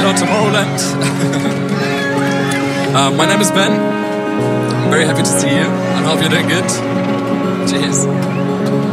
Hello, Tomorrowland. My name is Ben. I'm very happy to see you. I hope you're doing good. Cheers.